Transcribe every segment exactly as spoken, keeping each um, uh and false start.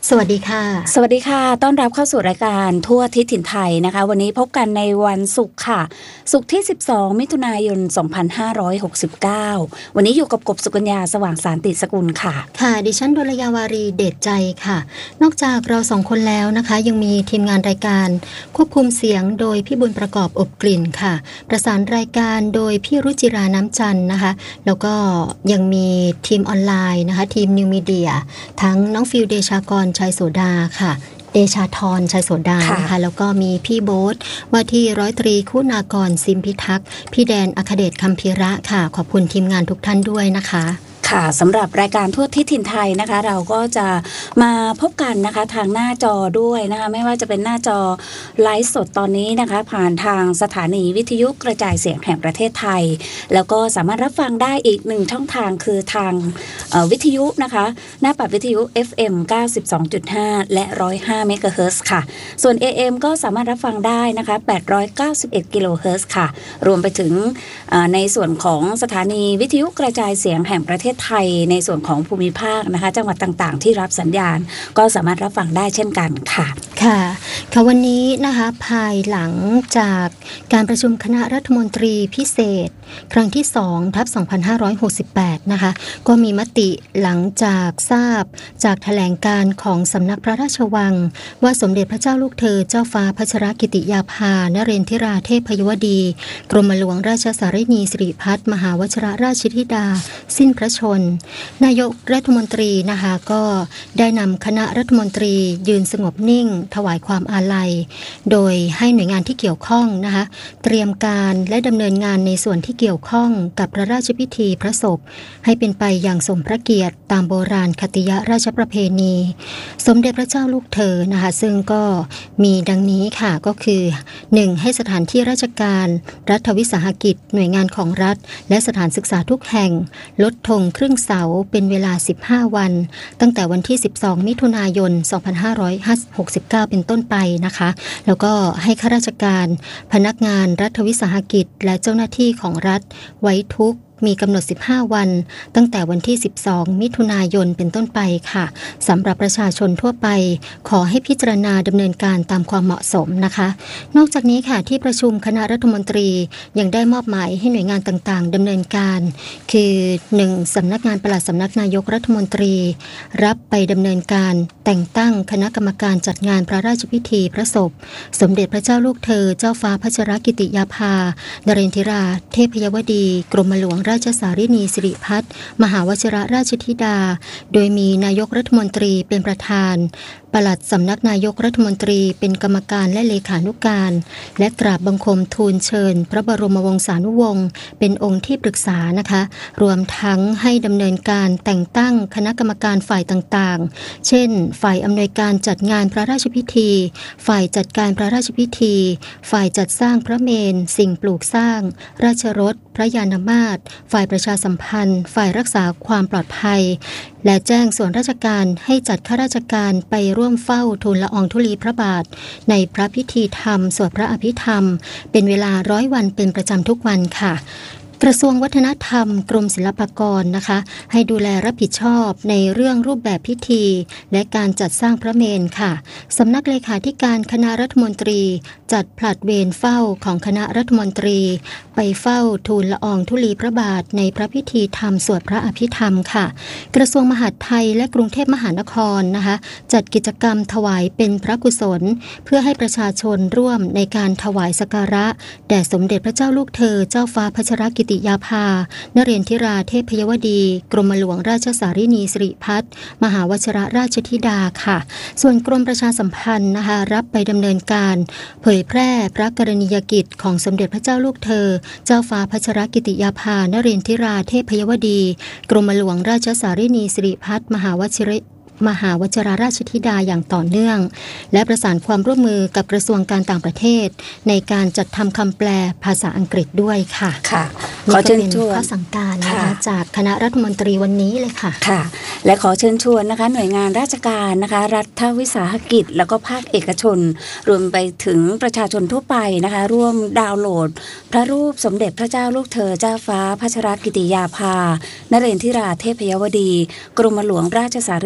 สวัสดีค่ะสวัสดีค่ะต้อนรับเข้าสู่รายการทั่วทิศถิ่นไทยนะคะวันนี้พบกันในวันศุกร์ค่ะศุกร์ที่สิบสองมิถุนายนสองพันห้าร้อยหกสิบเก้าวันนี้อยู่กับกบสุกัญญาสว่างสารติสกุลค่ะค่ะดิฉันดลยาวารีเดชใจค่ะนอกจากเราสองคนแล้วนะคะยังมีทีมงานรายการควบคุมเสียงโดยพี่บุญประกอบอบกลิ่นค่ะประสานรายการโดยพี่รุจิราน้ำจันทร์นะคะแล้วก็ยังมีทีมออนไลน์นะคะทีมนิวมีเดียทั้งน้องฟิลเดชากรชัยโสดาค่ะเดชาธรชัยโสดานะคะแล้วก็มีพี่โบ๊ทว่าที่ร้อยตรีคุณากรซิมพิทักษ์พี่แดนอัคเดชคัมพีระค่ะขอบคุณทีมงานทุกท่านด้วยนะคะค่ะสำหรับรายการทั่วทิศถิ่นไทยนะคะเราก็จะมาพบกันนะคะทางหน้าจอด้วยนะคะไม่ว่าจะเป็นหน้าจอไลฟ์สดตอนนี้นะคะผ่านทางสถานีวิทยุกระจายเสียงแห่งประเทศไทยแล้วก็สามารถรับฟังได้อีกหนึ่งช่องทางคือทางวิทยุนะคะหน้าปัดวิทยุ เอฟ เอ็ม เก้าสิบสองจุดห้า และหนึ่งร้อยห้าเมกะเฮิรตซ์ค่ะส่วน เอ เอ็ม ก็สามารถรับฟังได้นะคะแปดร้อยเก้าสิบเอ็ดกิโลเฮิรตซ์ค่ะรวมไปถึงในส่วนของสถานีวิทยุกระจายเสียงแห่งประเทศไทยในส่วนของภูมิภาคนะคะจังหวัดต่างๆที่รับสัญญาณก็สามารถรับฟังได้เช่นกันค่ะค่ะค่ะวันนี้นะคะภายหลังจากการประชุมคณะรัฐมนตรีพิเศษครั้งที่สองทับสองพันห้าร้อยหกสิบแปดนะคะก็มีมติหลังจากทราบจากแถลงการของสำนักพระราชวังว่าสมเด็จพระเจ้าลูกเธอเจ้าฟ้าพัชรกิติยาภานเรนทิราเทพยวดีกรมหลวงราชสารินีสิริพัฒน์มหาวชิรราชธิดาสิ้นพระชนนายกรัฐมนตรีนะคะก็ได้นำคณะรัฐมนตรียืนสงบนิ่งถวายความอาลัยโดยให้หน่วยงานที่เกี่ยวข้องนะคะเตรียมการและดำเนินงานในส่วนที่เกี่ยวข้องกับพระราชพิธีพระศพให้เป็นไปอย่างสมพระเกียรติตามโบราณคติยราชประเพณีสมเด็จพระเจ้าลูกเธอนะคะซึ่งก็มีดังนี้ค่ะก็คือหนึ่งให้สถานที่ราชการรัฐวิสาหกิจหน่วยงานของรัฐและสถานศึกษาทุกแห่งลดธงครึ่งเสาเป็นเวลาสิบห้าวันตั้งแต่วันที่สิบสองมิถุนายนสองพันห้าร้อยหกสิบเก้าเป็นต้นไปนะคะแล้วก็ให้ข้าราชการพนักงานรัฐวิสาหกิจและเจ้าหน้าที่ของรัฐไว้ทุกข์มีกำหนดสิบห้าวันตั้งแต่วันที่สิบสองมิถุนายนเป็นต้นไปค่ะสำหรับประชาชนทั่วไปขอให้พิจารณาดำเนินการตามความเหมาะสมนะคะนอกจากนี้ค่ะที่ประชุมคณะรัฐมนตรียังได้มอบหมายให้หน่วยงานต่างๆดำเนินการคือหนึ่งสำนักงานปลัดสำนักนายกรัฐมนตรีรับไปดำเนินการแต่งตั้งคณะกรรมการจัดงานพระราชพิธีพระศพสมเด็จพระเจ้าลูกเธอเจ้าฟ้าพัชรกิติยาภานเรนทิราเทพยวดีกรมหลวงราชสารินีสิริพัฒน์มหาวชิรราชธิดาโดยมีนายกรัฐมนตรีเป็นประธานปลัดสำนักนายกรัฐมนตรีเป็นกรรมการและเลขานุการและกราบบังคมทูลเชิญพระบรมวงศานุวงศ์เป็นองค์ที่ปรึกษานะคะรวมทั้งให้ดำเนินการแต่งตั้งคณะกรรมการฝ่ายต่างๆเช่นฝ่ายอำนวยการจัดงานพระราชพิธีฝ่ายจัดการพระราชพิธีฝ่ายจัดสร้างพระเมรุสิ่งปลูกสร้างราชรถพระยานมาตรฝ่ายประชาสัมพันธ์ฝ่ายรักษาความปลอดภัยและแจ้งส่วนราชการให้จัดข้าราชการไปร่วมเฝ้าทูลละอองธุลีพระบาทในพระพิธีธรรมสวดพระอภิธรรมเป็นเวลาร้อยวันเป็นประจำทุกวันค่ะกระทรวงวัฒนธรรมกรมศิลปากรนะคะให้ดูแลรับผิดชอบในเรื่องรูปแบบพิธีและการจัดสร้างพระเมรุค่ะสำนักเลขาธิการคณะรัฐมนตรีจัดผลัดเวรเฝ้าของคณะรัฐมนตรีไปเฝ้าทูลละอองธุลีพระบาทในพระพิธีธรรมสวดพระอภิธรรมค่ะกระทรวงมหาดไทยและกรุงเทพมหานครนะคะจัดกิจกรรมถวายเป็นพระกุศลเพื่อให้ประชาชนร่วมในการถวายสักการะแด่สมเด็จพระเจ้าลูกเธอเจ้าฟ้าพัชรกิติยาภานเรนทิราเทพยวดีกรมหลวงราชสารินีสิริพัฒน์มหาวชิรราชธิดาค่ะส่วนกรมประชาสัมพันธ์นะคะรับไปดำเนินการเผยแพร่พระกรณียกิจของสมเด็จพระเจ้าลูกเธอเจ้าฟ้าพัชรกิติยาภานเรนทิราเทพยวดีกรมหลวงราชสารินีสิริพัฒน์มหาวชิร มหาวชิรราชธิดาอย่างต่อเนื่องและประสานความร่วมมือกับกระทรวงการต่างประเทศในการจัดทำคำแปลภาษาอังกฤษด้วยค่ะค่ะขอเชิญชวนข้อสั่งการนะคะจากคณะรัฐมนตรีวันนี้เลยค่ะค่ะและขอเชิญชวนนะคะหน่วยงานราชการนะคะรัฐวิสาหกิจแล้วก็ภาคเอกชนรวมไปถึงประชาชนทั่วไปนะคะร่วมดาวน์โหลดพระรูปสมเด็จพระเจ้าลูกเธอเจ้าฟ้าพัชรกิติยาภานเรนทิราเทพยวดีกรมหลวงราชสารินีสิริ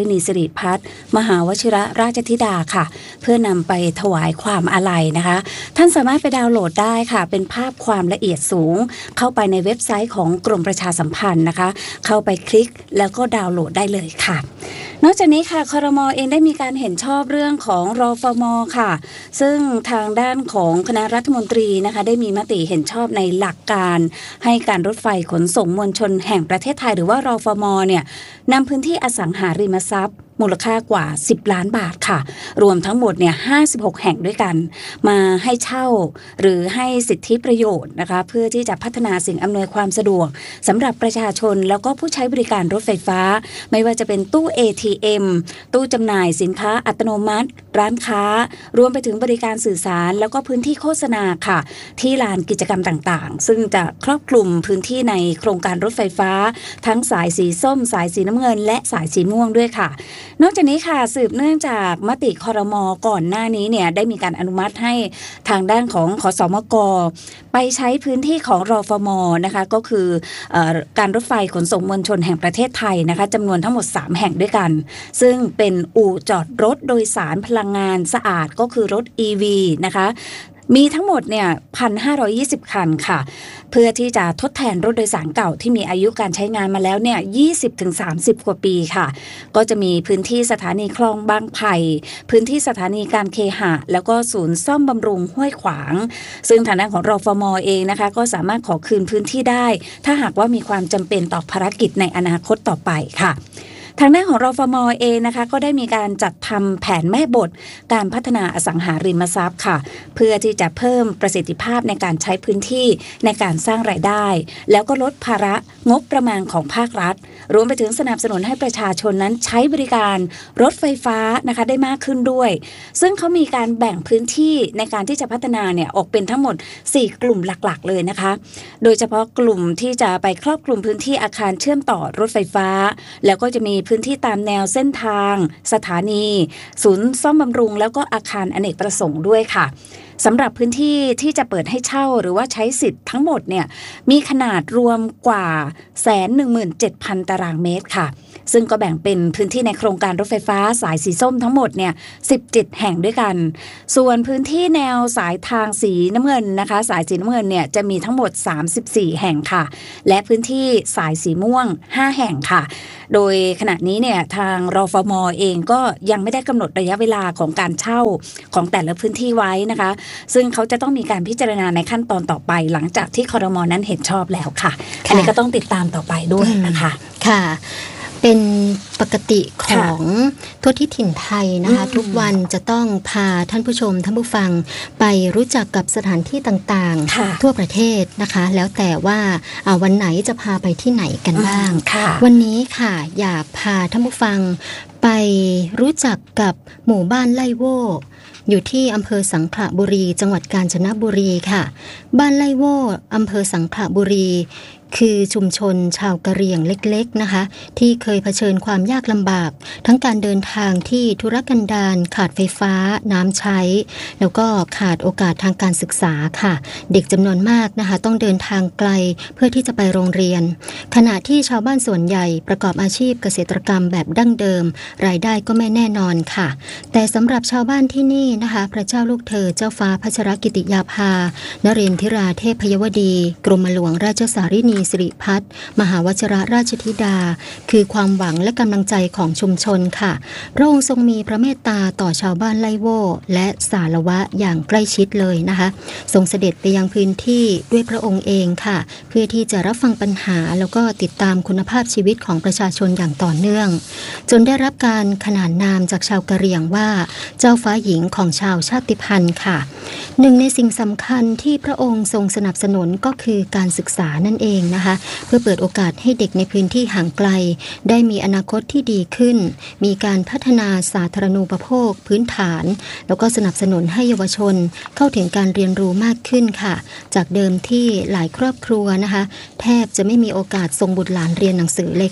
ริพัฒน์มหาวชิรราชธิดาค่ะเพื่อนำไปถวายความอาลัยนะคะท่านสามารถไปดาวน์โหลดได้ค่ะเป็นภาพความละเอียดสูงเข้าไปในเว็บไซต์ของกรมประชาสัมพันธ์นะคะเข้าไปคลิกแล้วก็ดาวน์โหลดได้เลยค่ะนอกจากนี้ค่ะครม.เองได้มีการเห็นชอบเรื่องของรฟม.ค่ะซึ่งทางด้านของคณะรัฐมนตรีนะคะได้มีมติเห็นชอบในหลักการให้การรถไฟขนส่งมวลชนแห่งประเทศไทยหรือว่ารฟม.เนี่ยนำพื้นที่อสังหาริมทรัพย์มูลค่ากว่าสิบล้านบาทค่ะรวมทั้งหมดเนี่ยห้าสิบหกแห่งด้วยกันมาให้เช่าหรือให้สิทธิประโยชน์นะคะเพื่อที่จะพัฒนาสิ่งอำนวยความสะดวกสำหรับประชาชนแล้วก็ผู้ใช้บริการรถไฟฟ้าไม่ว่าจะเป็นตู้ เอ ที เอ็ม ตู้จำหน่ายสินค้าอัตโนมัติร้านค้ารวมไปถึงบริการสื่อสารแล้วก็พื้นที่โฆษณาค่ะที่ลานกิจกรรมต่างๆซึ่งจะครอบคลุมพื้นที่ในโครงการรถไฟฟ้าทั้งสายสีส้มสายสีน้ำเงินและสายสีม่วงด้วยค่ะนอกจากนี้ค่ะสืบเนื่องจากมติครม.ก่อนหน้านี้เนี่ยได้มีการอนุมัติให้ทางด้านของขสมก.ไปใช้พื้นที่ของรฟม.นะคะก็คือเอ่อการรถไฟขนส่งมวลชนแห่งประเทศไทยนะคะจำนวนทั้งหมดสามแห่งด้วยกันซึ่งเป็นอู่จอดรถโดยสารพลังงานสะอาดก็คือรถ อี วี นะคะมีทั้งหมดเนี่ย หนึ่งพันห้าร้อยยี่สิบ คันค่ะเพื่อที่จะทดแทนรถโดยสารเก่าที่มีอายุการใช้งานมาแล้วเนี่ย ยี่สิบถึงสามสิบ กว่าปีค่ะก็จะมีพื้นที่สถานีคลองบางไผ่พื้นที่สถานีการเคหะแล้วก็ศูนย์ซ่อมบำรุงห้วยขวางซึ่งทางด้านของรฟม.เองนะคะก็สามารถขอคืนพื้นที่ได้ถ้าหากว่ามีความจำเป็นต่อภารกิจในอนาคตต่อไปค่ะทางด้านของรฟม.เองนะคะก็ได้มีการจัดทำแผนแม่บทการพัฒนาอสังหาริมทรัพย์ค่ะเพื่อที่จะเพิ่มประสิทธิภาพในการใช้พื้นที่ในการสร้างรายได้แล้วก็ลดภาระงบประมาณของภาครัฐรวมไปถึงสนับสนุนให้ประชาชนนั้นใช้บริการรถไฟฟ้านะคะได้มากขึ้นด้วยซึ่งเขามีการแบ่งพื้นที่ในการที่จะพัฒนาเนี่ยออกเป็นทั้งหมดสี่กลุ่มหลักๆเลยนะคะโดยเฉพาะกลุ่มที่จะไปครอบคลุมพื้นที่อาคารเชื่อมต่อรถไฟฟ้าแล้วก็จะมีพื้นที่ตามแนวเส้นทางสถานีศูนย์ซ่อมบำรุงแล้วก็อาคารอเนกประสงค์ด้วยค่ะสำหรับพื้นที่ที่จะเปิดให้เช่าหรือว่าใช้สิทธิ์ทั้งหมดเนี่ยมีขนาดรวมกว่า หนึ่งแสนหนึ่งหมื่นเจ็ดพัน ตารางเมตรค่ะซึ่งก็แบ่งเป็นพื้นที่ในโครงการรถไฟฟ้าสายสีส้มทั้งหมดเนี่ยสิบเจ็ดแห่งด้วยกันส่วนพื้นที่แนวสายทางสีน้ำเงินนะคะสายสีน้ำเงินเนี่ยจะมีทั้งหมดสามสิบสี่แห่งค่ะและพื้นที่สายสีม่วงห้าแห่งค่ะโดยขณะนี้เนี่ยทางรฟม.เองก็ยังไม่ได้กำหนดระยะเวลาของการเช่าของแต่ละพื้นที่ไว้นะคะซึ่งเขาจะต้องมีการพิจารณาในขั้นตอนต่อไปหลังจากที่ครม.นั้นเห็นชอบแล้วค่ะอันนี้ก็ต้องติดตามต่อไปด้วยนะคะค่ะเป็นปกติของทั่วทิศถิ่นไทยนะคะทุกวันจะต้องพาท่านผู้ชมท่านผู้ฟังไปรู้จักกับสถานที่ต่างๆทั่วประเทศนะคะแล้วแต่ว่าวันไหนจะพาไปที่ไหนกันบ้างวันนี้ค่ะอยากพาท่านผู้ฟังไปรู้จักกับหมู่บ้านไล่โว่อยู่ที่อำเภอสังขละบุรีจังหวัดกาญจนบุรีค่ะบ้านไล่โว่อำเภอสังขละบุรีคือชุมชนชาวกะเหรี่ยงเล็กๆนะคะที่เคยเผชิญความยากลำบากทั้งการเดินทางที่ทุรกันดารขาดไฟฟ้าน้ำใช้แล้วก็ขาดโอกาสทางการศึกษาค่ะเด็กจำนวนมากนะคะต้องเดินทางไกลเพื่อที่จะไปโรงเรียนขณะที่ชาวบ้านส่วนใหญ่ประกอบอาชีพเกษตรกรรมแบบดั้งเดิมรายได้ก็ไม่แน่นอนค่ะแต่สำหรับชาวบ้านที่นี่นะคะพระเจ้าลูกเธอเจ้าฟ้าพัชรกิติยาภานเรนทิราเทพยวดีกรมหลวงราชสารินีสิริพัฒน์มหาวชิรราชธิดาคือความหวังและกำลังใจของชุมชนค่ะพระองค์ทรงมีพระเมตตาต่อชาวบ้านไล่โว่และสารวะอย่างใกล้ชิดเลยนะคะทรงเสด็จไปยังพื้นที่ด้วยพระองค์เองค่ะเพื่อที่จะรับฟังปัญหาแล้วก็ติดตามคุณภาพชีวิตของประชาชนอย่างต่อเนื่องจนได้รับการขนานนามจากชาวกะเหรี่ยงว่าเจ้าฟ้าหญิงของชาวชาติพันธุ์ค่ะหนึ่งในสิ่งสำคัญที่พระองค์ทรงสนับสนุนก็คือการศึกษานั่นเองนะคะเพื่อเปิดโอกาสให้เด็กในพื้นที่ห่างไกลได้มีอนาคตที่ดีขึ้นมีการพัฒนาสาธารณูปโภคพื้นฐานแล้วก็สนับสนุนให้เยาวชนเข้าถึงการเรียนรู้มากขึ้นค่ะจากเดิมที่หลายครอบครัวนะคะแทบจะไม่มีโอกาสส่งบุตรหลานเรียนหนังสือเลยค่ะ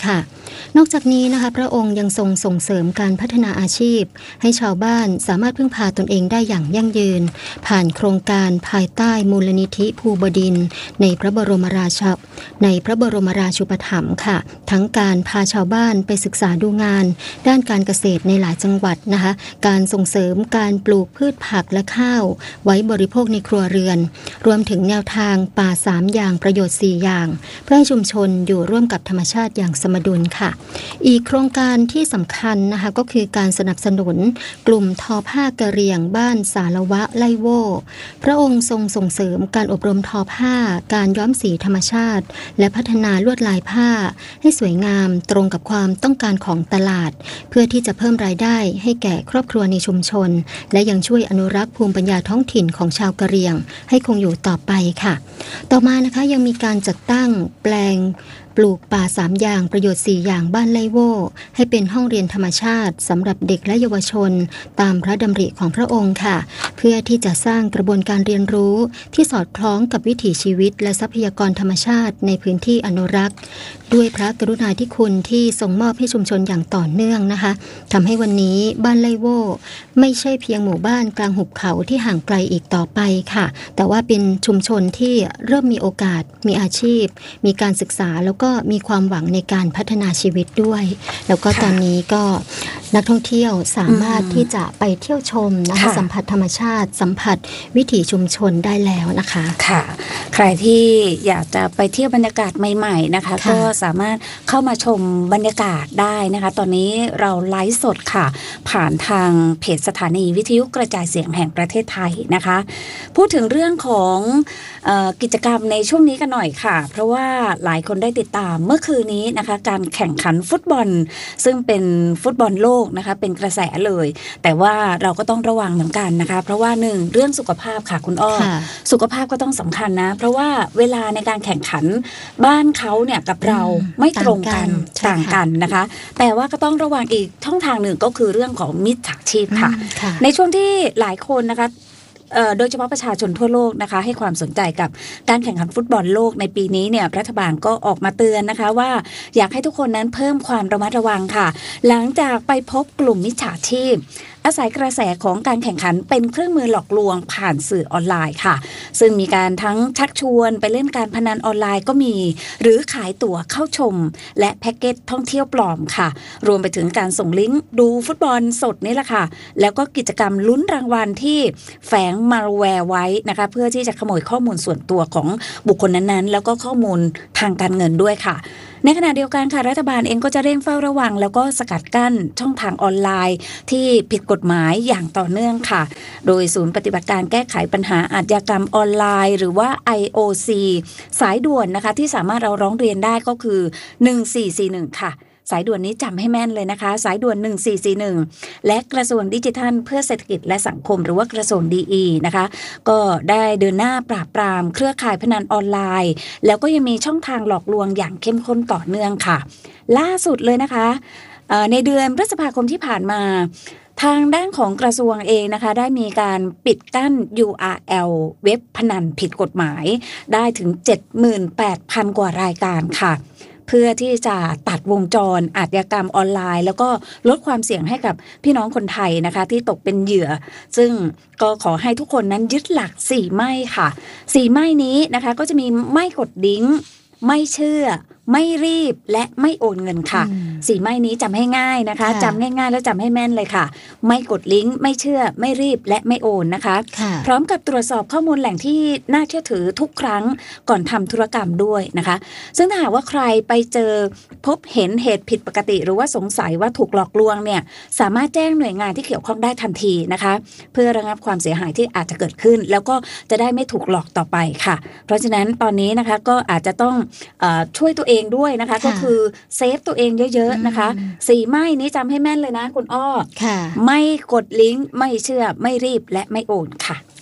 นอกจากนี้นะคะพระองค์ยังทรงส่งเสริมการพัฒนาอาชีพให้ชาวบ้านสามารถพึ่งพาตนเองได้อย่างยั่งยืนผ่านโครงการภายใต้มูลนิธิภูบดินทร์ในพระบรมราชาในพระบรมราชูปถัมภ์ค่ะทั้งการพาชาวบ้านไปศึกษาดูงานด้านการเกษตรในหลายจังหวัดนะคะการส่งเสริมการปลูกพืชผักและข้าวไว้บริโภคในครัวเรือนรวมถึงแนวทางป่าสามอย่างประโยชน์สี่อย่างเพื่อให้ชุมชนอยู่ร่วมกับธรรมชาติอย่างสมดุลค่ะอีกโครงการที่สำคัญนะคะก็คือการสนับสนุนกลุ่มทอผ้ากะเหรี่ยงบ้านสารวะไล่โว่พระองค์ทรงส่งเสริมการอบรมทอผ้าการย้อมสีธรรมชาติและพัฒนาลวดลายผ้าให้สวยงามตรงกับความต้องการของตลาดเพื่อที่จะเพิ่มรายได้ให้แก่ครอบครัวในชุมชนและยังช่วยอนุรักษ์ภูมิปัญญาท้องถิ่นของชาวกะเหรี่ยงให้คงอยู่ต่อไปค่ะต่อมานะคะยังมีการจัดตั้งแปลงปลูกป่าสามอย่างประโยชน์สี่อย่างบ้านไล่โว่ให้เป็นห้องเรียนธรรมชาติสำหรับเด็กและเยาวชนตามพระดำริของพระองค์ค่ะเพื่อที่จะสร้างกระบวนการเรียนรู้ที่สอดคล้องกับวิถีชีวิตและทรัพยากรธรรมชาติในพื้นที่อนุรักษ์ด้วยพระกรุณาธิคุณที่ทรงมอบให้ชุมชนอย่างต่อเนื่องนะคะทำให้วันนี้บ้านไล่โว่ไม่ใช่เพียงหมู่บ้านกลางหุบเขาที่ห่างไกลอีกต่อไปค่ะแต่ว่าเป็นชุมชนที่เริ่มมีโอกาสมีอาชีพมีการศึกษาแล้วก็มีความหวังในการพัฒนาชีวิตด้วยแล้วก็ตอนนี้ก็นักท่องเที่ยวสามารถที่จะไปเที่ยวชมนะคะสัมผัสธรรมชาติสัมผัสวิถีชุมชนได้แล้วนะคะค่ะใครที่อยากจะไปเที่ยวบรรยากาศใหม่ๆนะคะก็สามารถเข้ามาชมบรรยากาศได้นะคะตอนนี้เราไลฟ์สดค่ะผ่านทางเพจสถานีวิทยุกระจายเสียงแห่งประเทศไทยนะคะพูดถึงเรื่องของเอ่อกิจกรรมในช่วงนี้กันหน่อยค่ะเพราะว่าหลายคนได้ติดตามเมื่อคืนนี้นะคะการแข่งขันฟุตบอลซึ่งเป็นฟุตบอลโลกนะคะเป็นกระแสเลยแต่ว่าเราก็ต้องระวังเหมือนกันนะคะเพราะว่าหนึ่งเรื่องสุขภาพค่ะคุณอ้อสุขภาพก็ต้องสำคัญนะเพราะว่าเวลาในการแข่งขันบ้านเขาเนี่ยกับเราไม่ตรงกันต่างกันนะคะแต่ว่าก็ต้องระวังอีกช่องทางหนึ่งก็คือเรื่องของมิจฉาชีพค่ะในช่วงที่หลายคนนะคะโดยเฉพาะประชาชนทั่วโลกนะคะให้ความสนใจกับการแข่งขันฟุตบอลโลกในปีนี้เนี่ยรัฐบาลก็ออกมาเตือนนะคะว่าอยากให้ทุกคนนั้นเพิ่มความระมัดระวังค่ะหลังจากไปพบกลุ่มมิจฉาชีพอาศัยกระแสของการแข่งขันเป็นเครื่องมือหลอกลวงผ่านสื่อออนไลน์ค่ะซึ่งมีการทั้งชักชวนไปเล่นการพนันออนไลน์ก็มีหรือขายตั๋วเข้าชมและแพ็กเกจท่องเที่ยวปลอมค่ะรวมไปถึงการส่งลิงก์ดูฟุตบอลสดนี่แหละค่ะแล้วก็กิจกรรมลุ้นรางวัลที่แฝงมาแวร์ไว้นะคะเพื่อที่จะขโมยข้อมูลส่วนตัวของบุคคลนั้นๆแล้วก็ข้อมูลทางการเงินด้วยค่ะในขณะเดียวกันค่ะรัฐบาลเองก็จะเร่งเฝ้าระวังแล้วก็สกัดกั้นช่องทางออนไลน์ที่ผิดกฎหมายอย่างต่อเนื่องค่ะโดยศูนย์ปฏิบัติการแก้ไขปัญหาอาชญากรรมออนไลน์หรือว่า ไอ โอ ซี สายด่วนนะคะที่สามารถเราร้องเรียนได้ก็คือหนึ่งสี่สี่หนึ่งค่ะสายด่วนนี้จำให้แม่นเลยนะคะสายด่วนหนึ่งสี่สี่หนึ่งและกระทรวงดิจิทัลเพื่อเศรษฐกิจและสังคมหรือว่ากระทรวง ดี อี นะคะก็ได้เดินหน้าปราบปรามเครือข่ายพนันออนไลน์แล้วก็ยังมีช่องทางหลอกลวงอย่างเข้มข้นต่อเนื่องค่ะล่าสุดเลยนะคะในเดือนพฤษภาคมที่ผ่านมาทางด้านของกระทรวงเองนะคะได้มีการปิดกั้น ยู อาร์ แอล เว็บพนันผิดกฎหมายได้ถึง เจ็ดหมื่นแปดพัน กว่ารายการค่ะเพื่อที่จะตัดวงจรอาชญากรรมออนไลน์แล้วก็ลดความเสี่ยงให้กับพี่น้องคนไทยนะคะที่ตกเป็นเหยื่อซึ่งก็ขอให้ทุกคนนั้นยึดหลักสี่ไม่ค่ะสี่ไม่นี้นะคะก็จะมีไม่กดลิงก์ไม่เชื่อไม่รีบและไม่โอนเงินค่ะสี่ไม่นี้จำให้ง่ายนะคะจำง่ายๆแล้วจำให้แม่นเลยค่ะไม่กดลิงก์ไม่เชื่อไม่รีบและไม่โอนนะคะพร้อมกับตรวจสอบข้อมูลแหล่งที่น่าเชื่อถือทุกครั้งก่อนทำธุรกรรมด้วยนะคะซึ่งถ้าหากว่าใครไปเจอพบเห็นเหตุผิดปกติหรือว่าสงสัยว่าถูกหลอกลวงเนี่ยสามารถแจ้งหน่วยงานที่เกี่ยวข้องได้ทันทีนะคะเพื่อระงับความเสียหายที่อาจจะเกิดขึ้นแล้วก็จะได้ไม่ถูกหลอกต่อไปค่ะเพราะฉะนั้นตอนนี้นะคะก็อาจจะต้องเอ่อช่วยตัวเองด้วยนะคะก็คือเซฟตัวเองเยอะๆนะคะสี่ไม่นี้จำให้แม่นเลยนะคุณอ้อไม่กดลิงก์ไม่เชื่อไม่รีบและไม่โอนค่ะ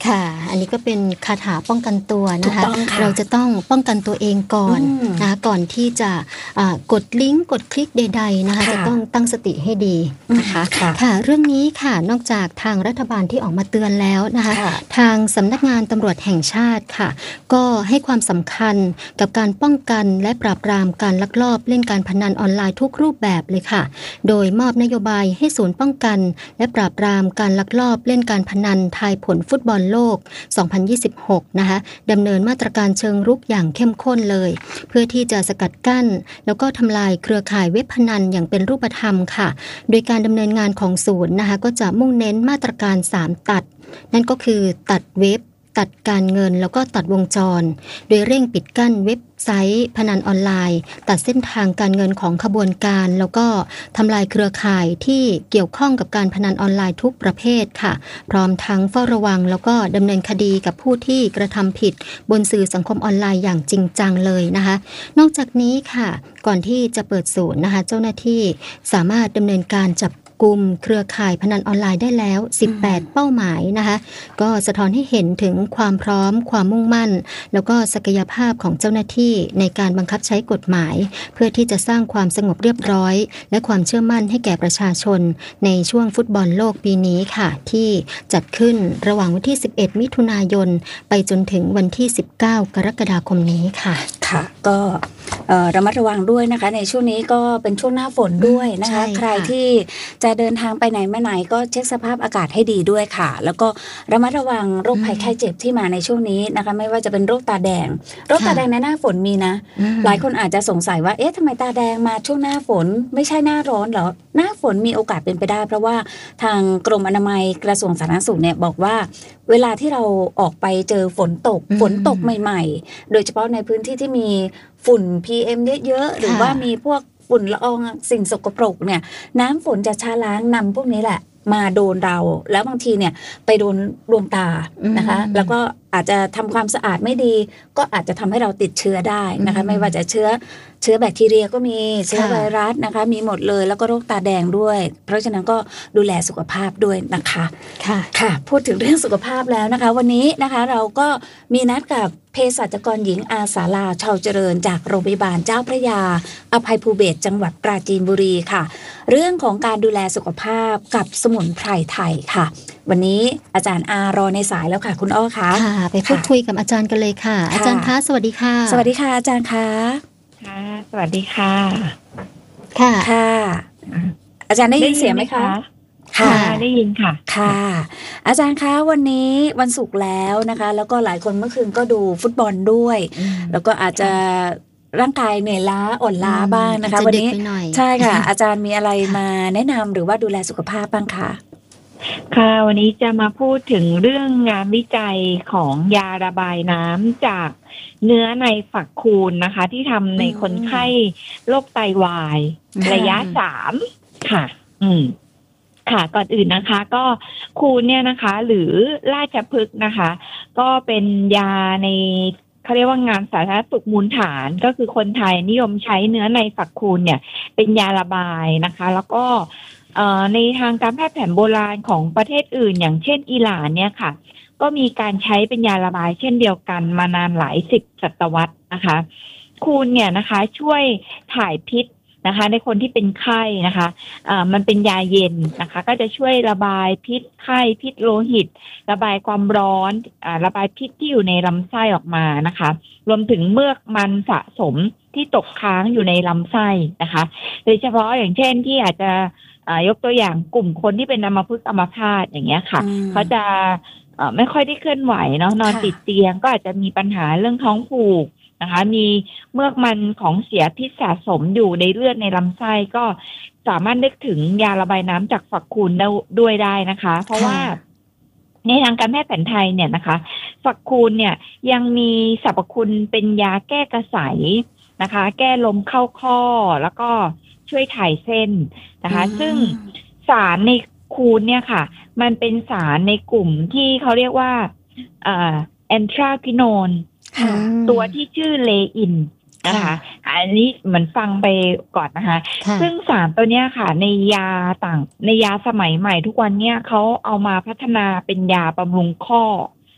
ค่ะอันนี้ก็เป็นคาถาป้องกันตัวนะคะะเราจะต้องป้องกันตัวเองก่อนนะคะก่อนที่จะกดลิงก์กดคลิกใดๆนะคะจะต้องตั้งสติให้ดีนะคะค่ะเรื่องนี้ค่ะนอกจากทางรัฐบาลที่ออกมาเตือนแล้วนะคะทางสำนักงานตำรวจแห่งชาติค่ะก็ให้ความสำคัญกับการป้องกันและปราบปรามการลักลอบเล่นการพนันออนไลน์ทุกรูปแบบเลยค่ะโดยมอบนโยบายให้ศูนย์ป้องกันและปราบปรามการลักลอบเล่นการพนันทายผลฟุตบอลโลกสองพันยี่สิบหกนะคะดำเนินมาตรการเชิงรุกอย่างเข้มข้นเลยเพื่อที่จะสกัดกั้นแล้วก็ทำลายเครือข่ายเว็บพนันอย่างเป็นรูปธรรมค่ะโดยการดำเนินงานของศูนย์นะคะก็จะมุ่งเน้นมาตรการสามตัดนั่นก็คือตัดเว็บตัดการเงินแล้วก็ตัดวงจรโดยเร่งปิดกั้นเว็บไซต์พนันออนไลน์ตัดเส้นทางการเงินของขบวนการแล้วก็ทำลายเครือข่ายที่เกี่ยวข้องกับการพนันออนไลน์ทุกประเภทค่ะพร้อมทั้งเฝ้าระวังแล้วก็ดำเนินคดีกับผู้ที่กระทำผิดบนสื่อสังคมออนไลน์อย่างจริงจังเลยนะคะนอกจากนี้ค่ะก่อนที่จะเปิดศูนย์นะคะเจ้าหน้าที่สามารถดำเนินการจับกลุ่มเครือข่ายพนันออนไลน์ได้แล้วสิบแปดเป้าหมายนะคะก็สะท้อนให้เห็นถึงความพร้อมความมุ่งมั่นแล้วก็ศักยภาพของเจ้าหน้าที่ในการบังคับใช้กฎหมายเพื่อที่จะสร้างความสงบเรียบร้อยและความเชื่อมั่นให้แก่ประชาชนในช่วงฟุตบอลโลกปีนี้ค่ะที่จัดขึ้นระหว่างวันที่สิบเอ็ดมิถุนายนไปจนถึงวันที่สิบเก้ากรกฎาคมนี้ค่ะค่ะก็ระมัดระวังด้วยนะคะในช่วงนี้ก็เป็นช่วงหน้าฝนด้วยนะคะใครที่จะเดินทางไปไหนมาไหนก็เช็คสภาพอากาศให้ดีด้วยค่ะแล้วก็ระมัดระวังโรคภัยไข้เจ็บที่มาในช่วงนี้นะคะไม่ว่าจะเป็นโรคตาแดงโรคตาแดงในหน้าฝนมีนะหลายคนอาจจะสงสัยว่าเอ๊ะทำไมตาแดงมาช่วงหน้าฝนไม่ใช่หน้าร้อนเหรอหน้าฝนมีโอกาสเป็นไปได้เพราะว่าทางกรมอนามัยกระทรวงสาธารณสุขเนี่ยบอกว่าเวลาที่เราออกไปเจอฝนตกฝนตกใหม่ๆโดยเฉพาะในพื้นที่ที่มีฝุ่น พี เอ็ม เยอะๆหรือว่ามีพวกฝุ่นละอองสิ่งสกปรกเนี่ยน้ำฝนจะช้าล้างนำพวกนี้แหละมาโดนเราแล้วบางทีเนี่ยไปโดนดวงตานะคะแล้วก็อาจจะทำความสะอาดไม่ดีก็อาจจะทำให้เราติดเชื้อได้นะคะไม่ว่าจะเชื้อเชื้อแบคทีเรียก็มีเชื้อไวรัสนะคะมีหมดเลยแล้วก็โรคตาแดงด้วยเพราะฉะนั้นก็ดูแลสุขภาพด้วยนะคะค่ะค่ะพูดถึงเรื่องสุขภาพแล้วนะคะวันนี้นะคะเราก็มีนัดกับเภสัชกรหญิงอาสาลาชาวเจริญจากโรงพยาบาลเจ้าพระยาอภัยภูเบศรจังหวัดปราจีนบุรีค่ะเรื่องของการดูแลสุขภาพกับสมุนไพรไทยค่ะวันนี้อาจารย์อารอในสายแล้วค่ะคุณอ้อคะค่ะไปพูดคุยกับอาจารย์กันเลยค่ะอาจารย์คะสวัสดีค่ะสวัสดีค่ะอาจารย์คะค่ะสวัสดีค่ะค่ะค่ะอาจารย์ได้ยินเสียงไหมคะค่ะได้ยินค่ะค่ะอาจารย์คะวันนี้วันศุกร์แล้วนะคะแล้วก็หลายคนเมื่อคืนก็ดูฟุตบอลด้วยแล้วก็อาจจะร่างกายเหนื่อยล้าอ่อนล้าบ้างนะคะวันนี้ใช่ค่ะอาจารย์มีอะไรมาแนะนำหรือว่าดูแลสุขภาพบ้างคะค่ะวันนี้จะมาพูดถึงเรื่องงานวิจัยของยาระบายน้ำจากเนื้อในฝักคูณนะคะที่ทำในคนไข้โรคไตวายระยะสามค่ะอืมค่ะก่อนอื่นนะคะก็คูณเนี่ยนะคะหรือราชพฤกษ์นะคะก็เป็นยาในเขาเรียกว่างานสาธารณสุขมูลฐานก็คือคนไทยนิยมใช้เนื้อในฝักคูณเนี่ยเป็นยาระบายนะคะแล้วก็ในทางการแพทย์แผนโบราณของประเทศอื่นอย่างเช่นอิหร่านเนี่ยค่ะก็มีการใช้เป็นยาระบายเช่นเดียวกันมานานหลายสิบศตวรรษนะคะคูณเนี่ยนะคะช่วยถ่ายพิษนะคะในคนที่เป็นไข้นะคะอ่ามันเป็นยาเย็นนะคะก็จะช่วยระบายพิษไข้พิษโลหิตระบายความร้อนอ่าระบายพิษที่อยู่ในลำไส้ออกมานะคะรวมถึงเมือกมันสะสมที่ตกค้างอยู่ในลำไส้นะคะโดยเฉพาะอย่างเช่นที่อาจจะยกตัวอย่างกลุ่มคนที่เป็นอัมพฤกษ์อัมพาตอย่างเงี้ยค่ะเขาจะไม่ค่อยได้เคลื่อนไหวเนาะนอนติดเตียงก็อาจจะมีปัญหาเรื่องท้องผูกนะคะมีเมือกมันของเสียพิษสะสมอยู่ในเลือดในลำไส้ก็สามารถนึกถึงยาระบายน้ำจากฝักคูณด้วยได้นะคะเพราะว่าในทางการแพทย์แผนไทยเนี่ยนะคะฝักคูณเนี่ยยังมีสรรพคุณเป็นยาแก้กระสายนะคะแก้ลมเข้าข้อแล้วก็ช่วยถ่ายเส้นนะคะซึ่งสารในคูณเนี่ยค่ะมันเป็นสารในกลุ่มที่เขาเรียกว่าแอนทราคิโนนตัวที่ชื่อเลอินนะคะอันนี้เหมือนฟังไปก่อนนะคะซึ่งสารตัวเนี้ยค่ะในยาต่างในยาสมัยใหม่ทุกวันเนี้ยเขาเอามาพัฒนาเป็นยาบำรุงข้อ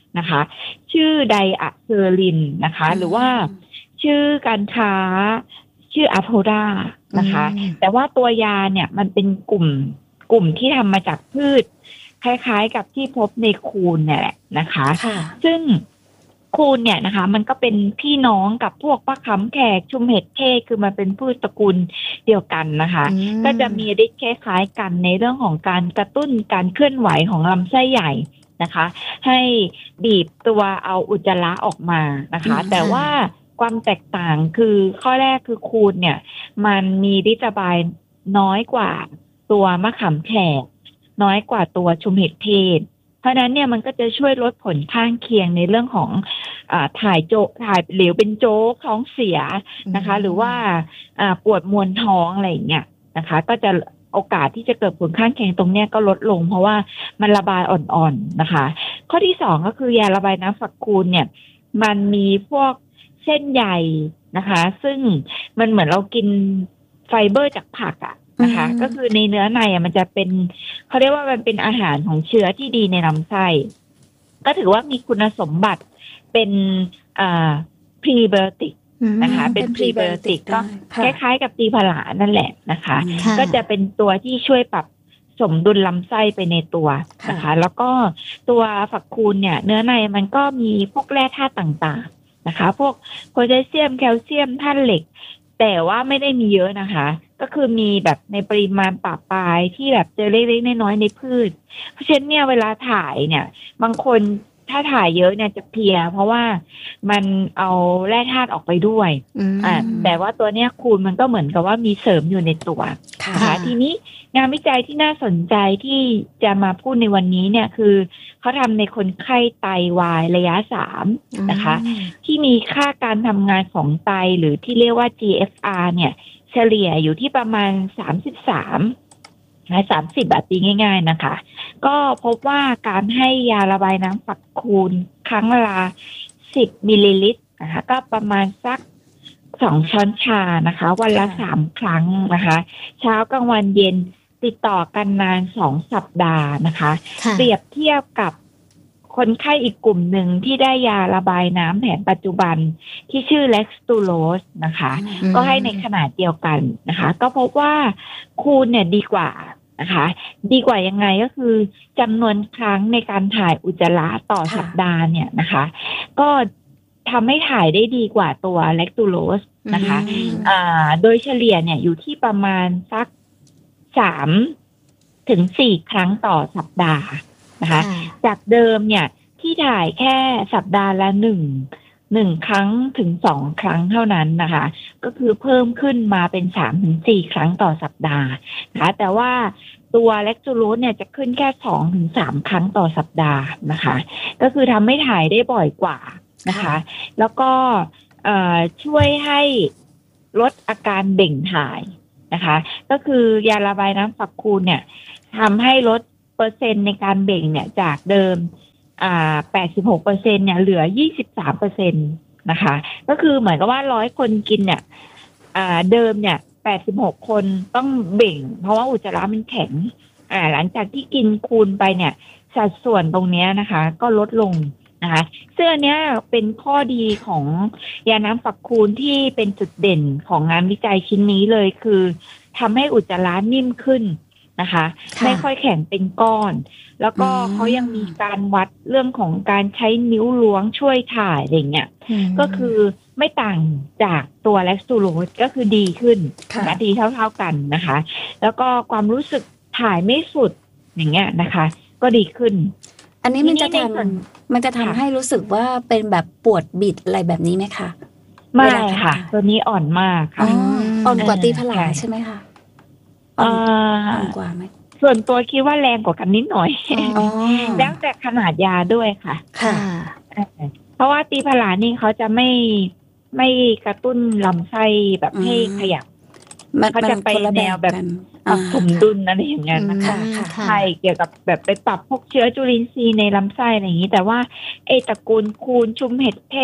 นะคะ ชื่อไดอะเซอรินนะคะหรือว่าชื่อการค้าชื่ออะโทรานะคะแต่ว่าตัวยาเนี่ยมันเป็นกลุ่มกลุ่มที่ทำมาจากพืชคล้ายๆกับที่พบในคูนเนี่ยแหละนะคะซึ่งคูนเนี่ยนะคะมันก็เป็นพี่น้องกับพวกมะขามแขกชุมเห็ดเทศคือมันเป็นพืชตระกูลเดียวกันนะคะก็จะมีฤทธิ์คล้ายๆกันในเรื่องของการกระตุ้นการเคลื่อนไหวของลำไส้ใหญ่นะคะให้บีบตัวเอาอุจจาระออกมานะคะแต่ว่าความแตกต่างคือข้อแรกคือคูนเนี่ยมันมีฤทธิ์ระบายน้อยกว่าตัวมะขามแขกน้อยกว่าตัวชุมเห็ดเทศเพราะนั้นเนี่ยมันก็จะช่วยลดผลข้างเคียงในเรื่องของอ่าถ่ายโจถ่ายเหลวเป็นโจ๊กท้องเสียนะคะหรือว่าอ่าปวดมวนท้องอะไรอย่างเงี้ยนะคะก็จะโอกาสที่จะเกิดผลข้างเคียงตรงเนี้ยก็ลดลงเพราะว่ามันระบายอ่อนๆนะคะข้อที่สองก็คือยาระบายน้ำฝักคูนเนี่ยมันมีพวกเส้นใยนะคะซึ่งมันเหมือนเรากินไฟเบอร์จากผักอะนะคะก็คือในเนื้อในอ่ะมันจะเป็นเขาเรียกว่ามันเป็นอาหารของเชื้อที่ดีในลำไส้ก็ถือว่ามีคุณสมบัติเป็นอ่าพรีไบโอติกนะคะเป็นพรีไบโอติกก็คล้ายๆกับตีผลานั่นแหละนะคะก็จะเป็นตัวที่ช่วยปรับสมดุลลำไส้ไปในตัวนะคะแล้วก็ตัวฝักคูนเนี่ยเนื้อในมันก็มีพวกแร่ธาตุต่างๆนะคะพวกโพแทสเซียมแคลเซียมธาตุเหล็กแต่ว่าไม่ได้มีเยอะนะคะก็คือมีแบบในปริมาณปะปายที่แบบเจอเล็กๆน้อยๆในพืชเพราะฉะนั้นเนี่ยเวลาถ่ายเนี่ยบางคนถ้าถ่ายเยอะเนี่ยจะเพลียเพราะว่ามันเอาแร่ธาตุออกไปด้วยอ่าแต่ว่าตัวเนี้ยคูณมันก็เหมือนกับว่ามีเสริมอยู่ในตัวนะคะทีนี้งานวิจัยที่น่าสนใจที่จะมาพูดในวันนี้เนี่ยคือเขาทำในคนไข้ไตวายระยะสามนะคะที่มีค่าการทำงานของไตหรือที่เรียกว่า จี เอฟ อาร์ เนี่ยเฉลี่ยอยู่ที่ประมาณสามสิบสามนะสามสิบแบบตีง่ายๆนะคะก็พบว่าการให้ยาระบายน้ำฝักคูนครั้งละสิบมิลลิลิตรนะคะก็ประมาณสักสองช้อนชานะคะวันละสามครั้งนะคะเช้ากลางวันเย็นติดต่อกันนานสองสัปดาห์นะคะเปรียบเทียบกับคนไข้อีกกลุ่มหนึ่งที่ได้ยาระบายน้ำแผนปัจจุบันที่ชื่อเล็กสตูโลสนะคะก็ให้ในขนาดเดียวกันนะคะก็พบว่าคูณเนี่ยดีกว่านะคะดีกว่ายังไงก็คือจำนวนครั้งในการถ่ายอุจจาระต่อสัปดาห์เนี่ยนะคะก็ทำให้ถ่ายได้ดีกว่าตัวเล็กตูโลสนะคะอ่าโดยเฉลี่ยเนี่ยอยู่ที่ประมาณสักสามถึงสี่ครั้งต่อสัปดาห์นะคะจากเดิมเนี่ยที่ถ่ายแค่สัปดาห์ละหนึ่งหนึ่งครั้งถึงสองครั้งเท่านั้นนะคะก็คือเพิ่มขึ้นมาเป็นสามถึงสี่ครั้งต่อสัปดาห์นะคะแต่ว่าตัวเล็กจูโรสเนี่ยจะขึ้นแค่สองถึงสามครั้งต่อสัปดาห์นะคะก็คือทำให้ถ่ายได้บ่อยกว่านะคะแล้วก็ช่วยให้ลดอาการเบ่งถ่ายนะคะก็คือยาระบายน้ำฝักคูนเนี่ยทำให้ลดเปอร์เซ็นต์ในการเบ่งเนี่ยจากเดิมอ่าแปดสิบหกเปอร์เซ็นต์เนี่ยเหลือยี่สิบสามเปอร์เซ็นต์นะคะก็คือเหมือนกับว่าร้อยคนกินเนี่ยอ่าเดิมเนี่ยแปดสิบหกคนต้องเบ่งเพราะว่าอุจจาระมันแข็งอ่าหลังจากที่กินคูณไปเนี่ยสัดส่วนตรงเนี้ยนะคะก็ลดลงนะคะซึ่งอันเนี้ยเป็นข้อดีของยาน้ำฝักคูนที่เป็นจุดเด่นของงานวิจัยชิ้นนี้เลยคือทำให้อุจจาระนิ่มขึ้นนะคะไม่ค่อยแข็งเป็นก้อนแล้วก็เขายังมีการวัดเรื่องของการใช้นิ้วล้วงช่วยถ่ายอะไรเงี้ยก็คือไม่ต่างจากตัวเล็กซูโรสก็คือดีขึ้นนะดีเท่าๆกันนะคะแล้วก็ความรู้สึกถ่ายไม่สุดอย่างเงี้ยนะคะก็ดีขึ้นอันนี้มันจะทำมันจะทำให้รู้สึกว่าเป็นแบบปวดบิดอะไรแบบนี้ไหมคะไม่ค่ะตัวนี้อ่อนมากค่ะอ่อนกว่าตีผลาใช่ไหมคะอ่อนกว่าไหมส่วนตัวคิดว่าแรงกว่ากันนิดหน่อยแล้วแต่ขนาดยาด้วยค่ะค่ะเพราะว่าตีผลานี่เขาจะไม่ไม่กระตุ้นลำไส้แบบให้ขยับเขาจะไปแนวแบบปรับสมดุลอะไรอย่างเงี้ยนะคะใช่เกี่ยวกับแบบไปปรับพวกเชื้อจุลินทรีย์ในลำไส้อะไรอย่างนี้แต่ว่าไอ้ตระกูลคูนชุมเห็ดเทศ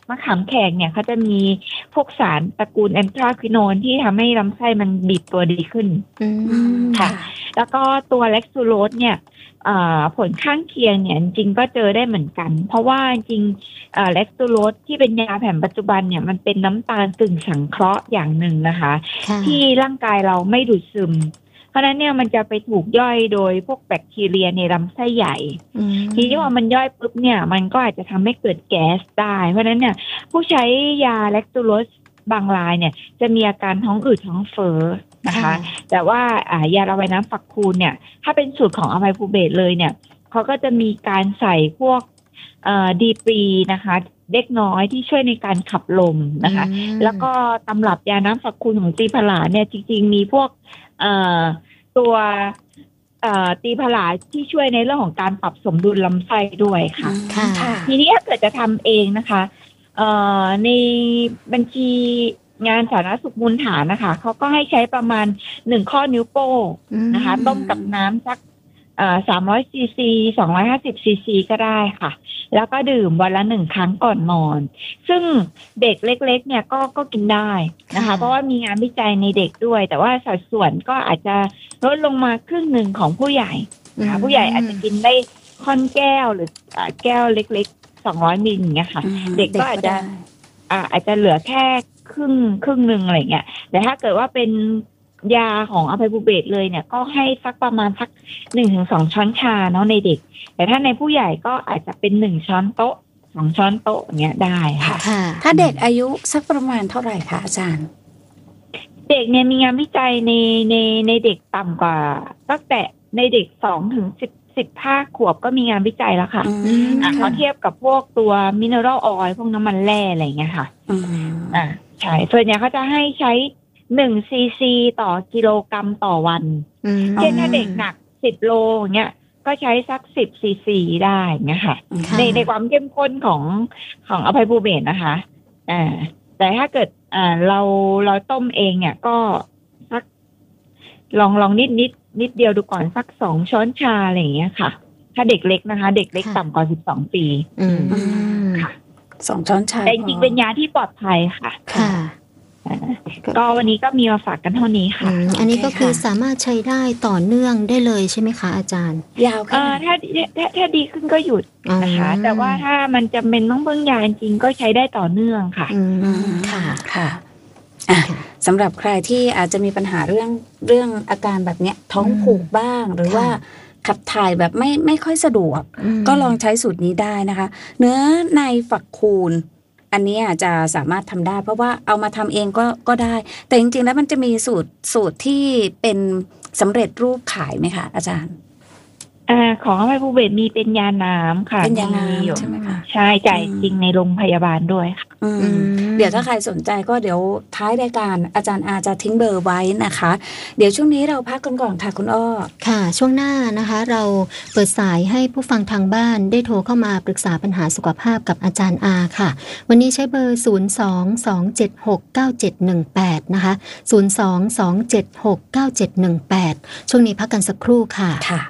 มะขามแขกเนี่ยเขาจะมีพวกสารตระกูลแอนทราควิโนนที่ทำให้ลำไส้มันบีบตัวดีขึ้นค่ะ แล้วก็ตัวเล็กซูโรสเนี่ยผลข้างเคียงเนี่ยจริงๆก็เจอได้เหมือนกันเพราะว่าจริงเล็กซูโรสที่เป็นยาแผนปัจจุบันเนี่ยมันเป็นน้ำตาลกึ่งสังเคราะห์อย่างหนึ่งนะคะที่ร่างกายเราไม่ดูดซึมเพราะนั้นเนี่ยมันจะไปถูกย่อยโดยพวกแบคทีเรียในลำไส้ใหญ่ทีนี้พอมันย่อยปุ๊บเนี่ยมันก็อาจจะทำให้เกิดแก๊สได้เพราะนั้นเนี่ยผู้ใช้ยาเล็กซูโรสบางรายเนี่ยจะมีอาการท้องอืดท้องเฟ้อนะคะแต่ว่ายาระบายน้ำฝักคูณเนี่ยถ้าเป็นสูตรของอะไมพูเบตเลยเนี่ยเขาก็จะมีการใส่พวกดีปรีนะคะเล็กน้อยที่ช่วยในการขับลมนะคะแล้วก็ตำรับยาน้ำฝักคูณของตีผลาเนี่ยจริงๆมีพวกตัวตีผลาที่ช่วยในเรื่องของการปรับสมดุลลำไส้ด้วยค่ะทีนี้ถ้าเกิดจะทำเองนะคะในบัญชีงานสาธารณสุขมูลฐานนะคะเขาก็ให้ใช้ประมาณหนึ่งข้อนิ้วโป้งนะคะต้มกับน้ำสักสามร้อยซีซีสองร้อยห้าสิบซีซีก็ได้ค่ะแล้วก็ดื่มวันละหนึ่งครั้งก่อนนอนซึ่งเด็กเล็กๆเนี่ยก็ก็กินได้นะคะเพราะว่ามีงานวิจัยในเด็กด้วยแต่ว่าสัดส่วนก็อาจจะลดลงมาครึ่งหนึ่งของผู้ใหญ่นะคะผู้ใหญ่อาจจะกินได้ค่อนแก้วหรือแก้วเล็กๆสองร้อยมิลอย่างเงี้ยค่ะเด็กก็อาจจะอ่าอาจจะเหลือแค่ครึ่งครึ่งหนึ่งอะไรเงี้ยแต่ถ้าเกิดว่าเป็นยาของอะไมพูเบตเลยเนี่ยก็ให้สักประมาณสักหนึ่งถึงสองช้อนชาเนาะในเด็กแต่ถ้าในผู้ใหญ่ก็อาจจะเป็นหนึ่งช้อนโต๊ะสองช้อนโต๊ะอย่างเงี้ยได้ค่ะถ้าเด็กอายุสักประมาณเท่าไหร่คะอาจารย์เด็กเนี่ยมีงานวิจัยในในในเด็กต่ำกว่าตั้งแต่ในเด็กสองถึงสิบสิบห้าขวบก็มีงานวิจัยแล้วค่ะเขาเทียบกับพวกตัวมิเนอรัลออยล์พวกน้ำมันแร่อะไรอย่างเงี้ยค่ะอ่าใช่ส่วนใหญ่เขาจะให้ใช้หนึ่งซีซีต่อกิโลกรัมต่อวันเช่นถ้าเด็กหนักสิบโลอย่างเงี้ยก็ใช้สักสิบซีซีได้เงี้ยค่ะในในความเข้มข้นของของอะไมพูเบตนะคะอ่าแต่ถ้าเกิดอ่าเราเราต้มเองเนี่ยก็สักลองลองนิดนิดนิดเดียวดูก่อนสักสองช้อนชาอะไรอย่างเงี้ยค่ะถ้าเด็กเล็กนะคะเด็กเล็กต่ำกว่าสิบสองปีค่ะสองช้อนชาแต่จริงๆเป็นยาที่ปลอดภัยค่ะค่ะก็วันนี้ก็มีมาฝากกันเท่านี้ค่ะอันนี้ก็คือสามารถใช้ได้ต่อเนื่องได้เลยใช่ไหมคะอาจารย์ยาวค่ะถ้าถ้าถ้าดีขึ้นก็หยุดนะคะแต่ว่าถ้ามันจำเป็นต้องเพิ่งยาจริงก็ใช้ได้ต่อเนื่องค่ะค่ะค่ะสำหรับใครที่อาจจะมีปัญหาเรื่องเรื่องอาการแบบเนี้ยท้องผูกบ้างหรือว่าขับถ่ายแบบไม่ไม่ค่อยสะดวกก็ลองใช้สูตรนี้ได้นะคะเนื้อในฝักคูณอันนี้อาจจะสามารถทำได้เพราะว่าเอามาทำเองก็ก็ได้แต่จริงๆแล้วมันจะมีสูตรสูตรที่เป็นสำเร็จรูปขายไหมคะอาจารย์อ่าของอะไมพูเบตมีเป็นยาน้ำค่ะเป็นยาน้ำใช่ไหมคะใช่จ่ายจริงในโรงพยาบาลด้วยค่ะเดี๋ยวถ้าใครสนใจก็เดี๋ยวท้ายรายการอาจารย์อาจะทิ้งเบอร์ไว้นะคะเดี๋ยวช่วงนี้เราพักกันก่อนค่ะคุณอ้อค่ะช่วงหน้านะคะเราเปิดสายให้ผู้ฟังทางบ้านได้โทรเข้ามาปรึกษาปัญหาสุขภาพกับอาจารย์อาค่ะวันนี้ใช้เบอร์ศูนย์ สอง สอง เจ็ด หก เก้า เจ็ด หนึ่ง แปดนะคะศูนย์ สอง สอง เจ็ด หก เก้า เจ็ด หนึ่ง แปดช่วงนี้พักกันสักครู่ค่ะค่ะ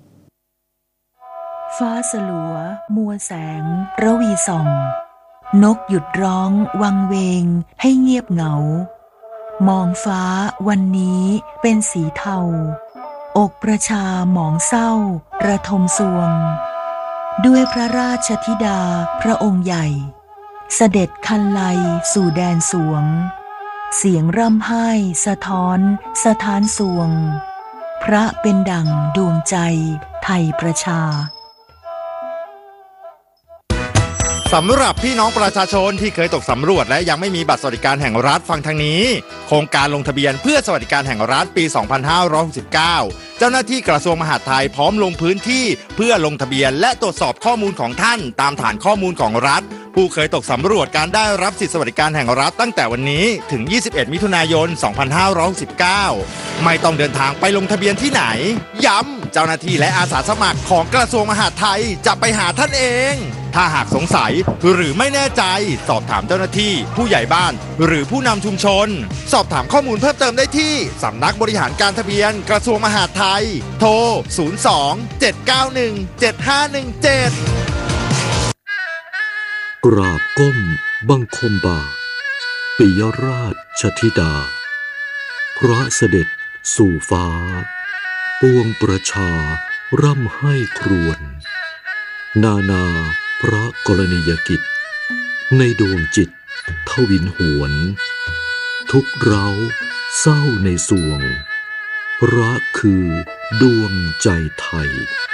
ฟ้าสลัวมัวแสงระวีส่องนกหยุดร้องวังเวงให้เงียบเหงามองฟ้าวันนี้เป็นสีเทาอกประชาหมองเศร้าระทมสวงด้วยพระราชธิดาพระองค์ใหญ่เสด็จคันไลสู่แดนสวงเสียงร่ำไห้สะท้อนสถานสวงพระเป็นดั่งดวงใจไทยประชาสำหรับพี่น้องประชาชนที่เคยตกสำรวจและยังไม่มีบัตรสวัสดิการแห่งรัฐฟังทางนี้โครงการลงทะเบียนเพื่อสวัสดิการแห่งรัฐปี สองพันห้าร้อยหกสิบเก้า เจ้าหน้าที่กระทรวงมหาดไทยพร้อมลงพื้นที่เพื่อลงทะเบียนและตรวจสอบข้อมูลของท่านตามฐานข้อมูลของรัฐผู้เคยตกสำรวจการได้รับสิทธิสวัสดิการแห่งรัฐตั้งแต่วันนี้ถึงยี่สิบเอ็ดมิถุนายนสองพันห้าร้อยหกสิบเก้าไม่ต้องเดินทางไปลงทะเบียนที่ไหนย้ำเจ้าหน้าที่และอาสาสมัครของกระทรวงมหาดไทยจะไปหาท่านเองถ้าหากสงสัยหรือไม่แน่ใจสอบถามเจ้าหน้าที่ผู้ใหญ่บ้านหรือผู้นำชุมชนสอบถามข้อมูลเพิ่มเติมได้ที่สำนักบริหารการทะเบียนกระทรวงมหาดไทยโทรศูนย์ สอง เจ็ด เก้า หนึ่ง เจ็ด ห้า หนึ่ง เจ็ดกราบก้มบังคมบาทปิยราชธิดาพระเสด็จสู่ฟ้าปวงประชาร่ำให้ครวญนานาพระกรณียกิจในดวงจิตทวินหวนทุกเร้าเศร้าในสวงรักคือดวงใจไทย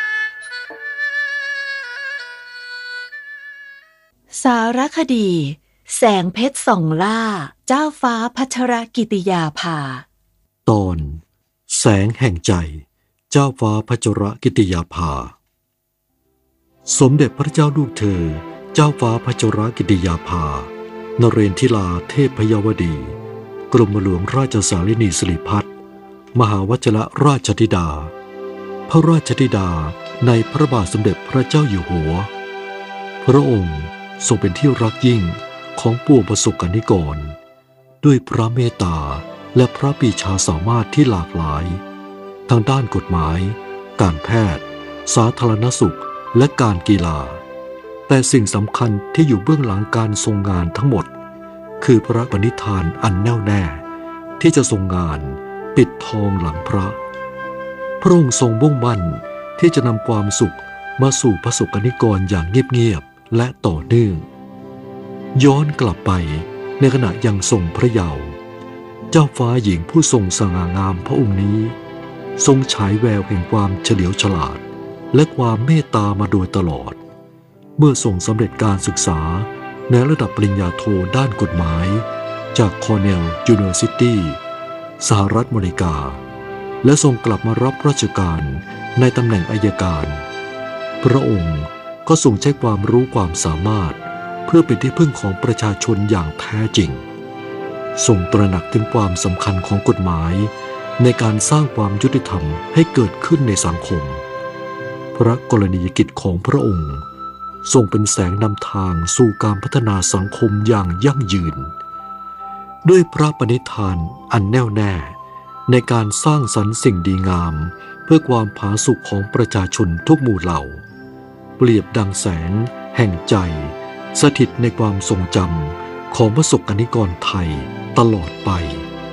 สารคดีแสงเพชรส่องล่าเจ้าฟ้าพัชรกิติยาภาตอนแสงแห่งใจเจ้าฟ้าพัชรกิติยาภาสมเด็จพระเจ้าลูกเธอเจ้าฟ้าพัชรกิติยาภานเรนทิลาเทพพยวดีกรมหลวงราชสารินีสิริพัฒน์มหาวชิรราชธิดาพระราชธิดาในพระบาทสมเด็จพระเจ้าอยู่หัวพระองค์ทรงเป็นที่รักยิ่งของปวงประสบกนิกรด้วยพระเมตตาและพระปรีชาสามารถที่หลากหลายทางด้านกฎหมายการแพทย์สาธารณสุขและการกีฬาแต่สิ่งสำคัญที่อยู่เบื้องหลังการทรงงานทั้งหมดคือพระปณิธานอันแน่วแน่ที่จะทรงงานปิดทองหลังพระพระองค์ทรงมุ่งมั่นที่จะนำความสุขมาสู่ประสบกนิกรอย่างเงียบๆและต่อเนื่องย้อนกลับไปในขณะยังทรงพระเยาว์เจ้าฟ้าหญิงผู้ทรงสง่างามพระองค์นี้ทรงฉายแววแห่งความเฉลียวฉลาดและความเมตตามาโดยตลอดเมื่อทรงสำเร็จการศึกษาในระดับปริญญาโทด้านกฎหมายจากคอร์เนลยูนิเวอร์ซิตี้สหรัฐอเมริกาและทรงกลับมารับราชการในตำแหน่งอัยการพระองค์ก็ทรงใช้ความรู้ความสามารถเพื่อเป็นที่พึ่งของประชาชนอย่างแท้จริงทรงตระหนักถึงความสำคัญของกฎหมายในการสร้างความยุติธรรมให้เกิดขึ้นในสังคมพระกรณียกิจของพระองค์ทรงเป็นแสงนำทางสู่การพัฒนาสังคมอย่างยั่งยืนด้วยพระปณิธานอันแน่วแน่ในการสร้างสรรค์สิ่งดีงามเพื่อความผาสุกของประชาชนทุกหมู่เหล่าเปรียบดังแสงแห่งใจสถิตในความทรงจำของประสบกนิกรไทยตลอดไป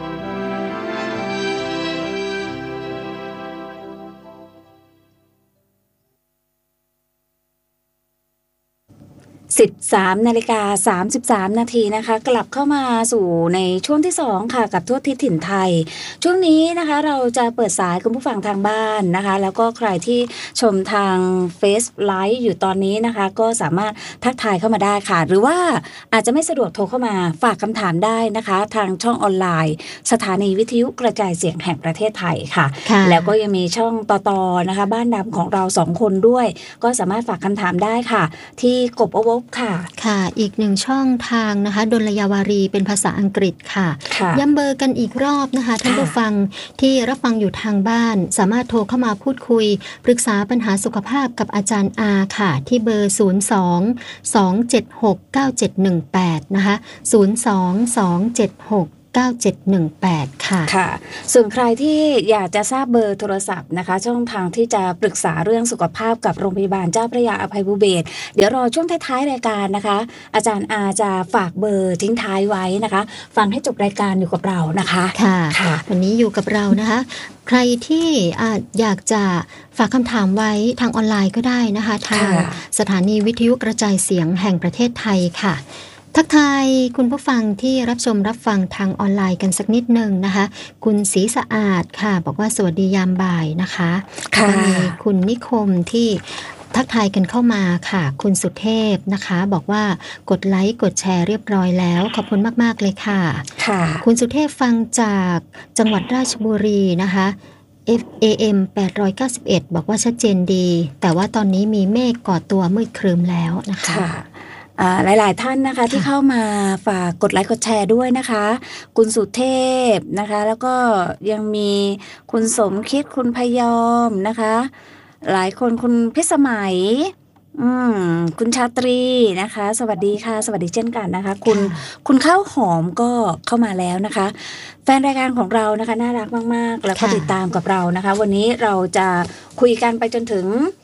สิบสามนาฬิกาสามสิบสามนาทีนะคะกลับเข้ามาสู่ในช่วงที่สองค่ะกับทั่วทิศถิ่นไทยช่วงนี้นะคะเราจะเปิดสายคุณผู้ฟังทางบ้านนะคะแล้วก็ใครที่ชมทาง Face Live อยู่ตอนนี้นะคะก็สามารถทักทายเข้ามาได้ค่ะหรือว่าอาจจะไม่สะดวกโทรเข้ามาฝากคำถามได้นะคะทางช่องออนไลน์สถานีวิทยุกระจายเสียงแห่งประเทศไทยค่ะแล้วก็ยังมีช่องต่อๆนะคะบ้านดำของเราสองคนด้วยก็สามารถฝากคำถามได้ค่ะที่กบอบค่ะค่ะอีกหนึ่งช่องทางนะคะดลยาวารีเป็นภาษาอังกฤษค่ะย้ำเบอร์กันอีกรอบนะคะท่านผู้ฟังที่รับฟังอยู่ทางบ้านสามารถโทรเข้ามาพูดคุยปรึกษาปัญหาสุขภาพกับอาจารย์อาค่ะที่เบอร์ศูนย์ สอง สอง เจ็ด หก เก้า เจ็ด หนึ่ง แปดนะคะศูนย์ สอง สอง เจ็ด หก เก้า เจ็ด หนึ่ง แปดค่ะค่ะส่วนใครที่อยากจะทราบเบอร์โทรศัพท์นะคะช่องทางที่จะปรึกษาเรื่องสุขภาพกับโรงพยาบาลเจ้าพระยาอภัยภูเบศรเดี๋ยวรอช่วงท้ายๆรายการนะคะอาจารย์อาจะฝากเบอร์ทิ้งท้ายไว้นะคะฟังให้จบรายการอยู่กับเรานะคะค่ะค่ะวันนี้อยู่กับเรานะคะใครที่อยากจะฝากคำถามไว้ทางออนไลน์ก็ได้นะคะทางสถานีวิทยุกระจายเสียงแห่งประเทศไทยค่ะทักทายคุณผู้ฟังที่รับชมรับฟังทางออนไลน์กันสักนิดหนึ่งนะคะคุณศรีสะอาดค่ะบอกว่าสวัสดียามบ่ายนะคะค่ะมีคุณนิคมที่ทักทายกันเข้ามาค่ะคุณสุเทพนะคะบอกว่ากดไลค์กดแชร์เรียบร้อยแล้วขอบคุณมากๆเลยค่ะค่ะคุณสุเทพฟังจากจังหวัดราชบุรีนะคะ เอฟ เอ เอ็ม แปดร้อยเก้าสิบเอ็ดบอกว่าชัดเจนดีแต่ว่าตอนนี้มีเมฆก่อตัวมืดครึ้มแล้วนะคะหลายๆท่านนะคะที่เข้ามาฝากกดไลค์กดแชร์ด้วยนะคะคุณสุเทพนะคะแล้วก็ยังมีคุณสมคิดคุณพยอมนะคะหลายคนคุณพิสมัยอืมคุณชาตรีนะคะสวัสดีค่ะสวัสดีเช่นกันนะคะคุณคุณข้าวหอมก็เข้ามาแล้วนะคะแฟนรายการของเรานะคะน่ารักมากๆแล้วก็ติดตามกับเรานะคะวันนี้เราจะคุยกันไปจนถึง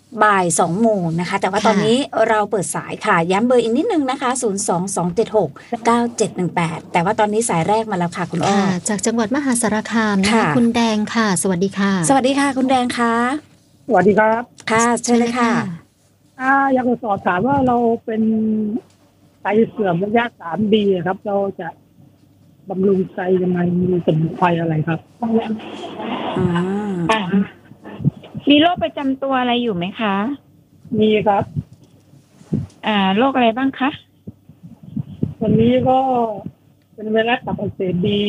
บ่ายสองโมงนะคะแต่ว่าตอนนี้เราเปิดสายค่ะย้ำเบอร์อีกนิดนึงนะคะศูนย์ สอง สอง เจ็ด หก เก้า เจ็ด หนึ่ง แปดแต่ว่าตอนนี้สายแรกมาแล้วค่ะคุณอ้อค่ะจากจังหวัดมหาสารคามนะคะคุณแดงค่ะสวัสดีค่ะสวัสดีค่ะคุณแดงค่ะสวัสดีครับค่ะเชิญเลยค่ะอ่าอยากจะสอบถามว่าเราเป็นไตเสื่อมระยะสามปีครับเราจะบำรุงไตยังไงมีสมุนไพรอะไรครับอืมมีโรคประจำตัวอะไรอยู่ไหมคะมีครับอ่าโรคอะไรบ้างคะวันนี้ก็เป็นไวรัสตับอักเสบบี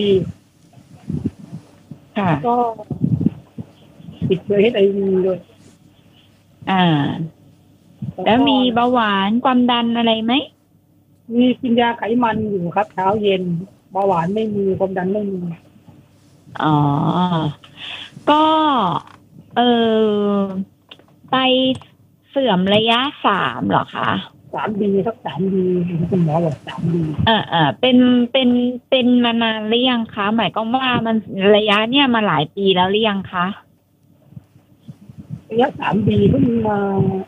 ค่ะก็ติดเชื้อ เอช ไอ วี ด้วยอ่าแล้วมีเบาหวานความดันอะไรไหมมีกินยาไขมันอยู่ครับเช้าเย็นเบาหวานไม่มีความดันไม่มีอ๋อก็เออไตเสื่อมระยะสามเหรอคะสามดีครับสามดีคุณหมอบอกสามดีเออเออเป็นเป็นเป็นมานานหรือยังคะหมายก็ว่ามันระยะเนี่ยมาหลายปีแล้วหรือยังคะระยะสามปีเพิ่งมา